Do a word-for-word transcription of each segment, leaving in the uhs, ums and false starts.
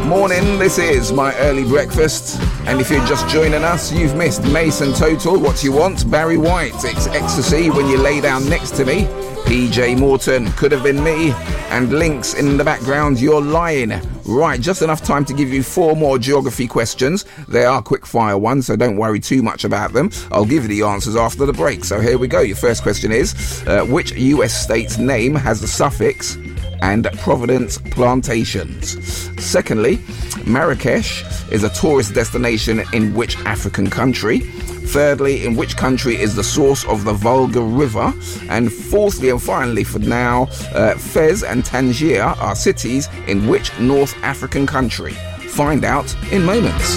Morning, this is my early breakfast. And if you're just joining us, you've missed Mason Total, What You Want, Barry White, It's Ecstasy, When You Lay Down Next to Me, P J Morton, Could Have Been Me, and Links in the background, You're Lying. Right, just enough time to give you four more geography questions. They are quick fire ones, so don't worry too much about them. I'll give you the answers after the break. So here we go. Your first question is, uh, which U S state's name has the suffix and Providence Plantations? Secondly, Marrakesh is a tourist destination in which African country? Thirdly, in which country is the source of the Volga River? And fourthly and finally for now, uh, Fez and Tangier are cities in which North African country? Find out in moments.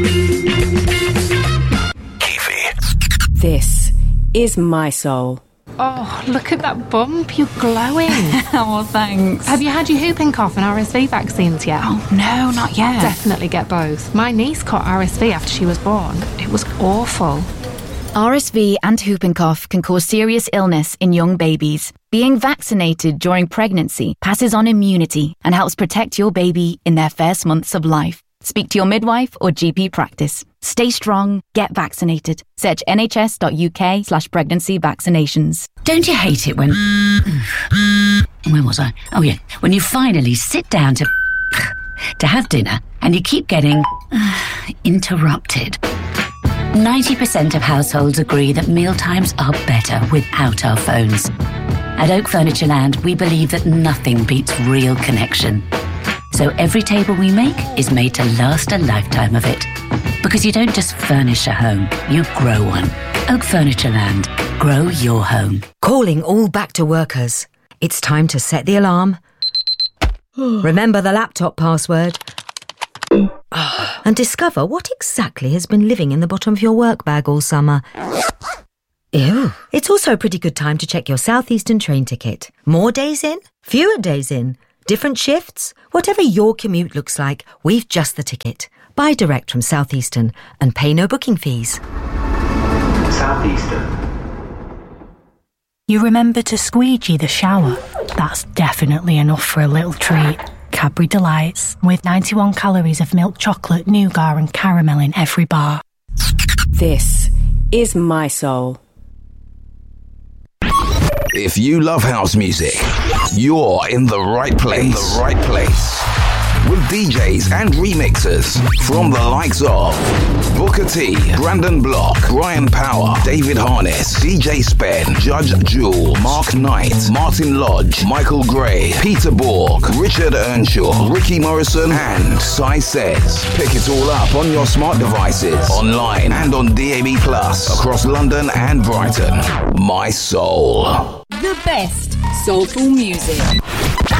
Kiwi. This is My Soul. Oh, look at that bump. You're glowing. Oh, thanks. Have you had your whooping cough and R S V vaccines yet? Oh, no, not yet. Definitely get both. My niece caught R S V after she was born. It was awful. R S V and whooping cough can cause serious illness in young babies. Being vaccinated during pregnancy passes on immunity and helps protect your baby in their first months of life. Speak to your midwife or G P practice. Stay strong, get vaccinated. Search nhs.uk slash pregnancy vaccinations. Don't you hate it when... Where was I? Oh, yeah. When you finally sit down to... to have dinner and you keep getting... interrupted. ninety percent of households agree that mealtimes are better without our phones. At Oak Furnitureland, we believe that nothing beats real connection. So every table we make is made to last a lifetime of it. Because you don't just furnish a home, you grow one. Oak Furnitureland. Grow your home. Calling all back to workers. It's time to set the alarm. Remember the laptop password. And discover what exactly has been living in the bottom of your work bag all summer. Ew. It's also a pretty good time to check your Southeastern train ticket. More days in? Fewer days in? Different shifts? Whatever your commute looks like, we've just the ticket. Buy direct from Southeastern and pay no booking fees. Southeastern. You remember to squeegee the shower? That's definitely enough for a little treat. Cadbury Delights, with ninety-one calories of milk chocolate, nougat and caramel in every bar. This is My Soul. If you love house music, you're in the right place. In the right place. With D Js and remixers from the likes of Booker T, Brandon Block, Brian Power, David Harness, D J Spen, Judge Jewel, Mark Knight, Martin Lodge, Michael Gray, Peter Borg, Richard Earnshaw, Ricky Morrison, and Sai Says. Pick it all up on your smart devices, online and on D A B Plus, across London and Brighton. My Soul. The best soulful music.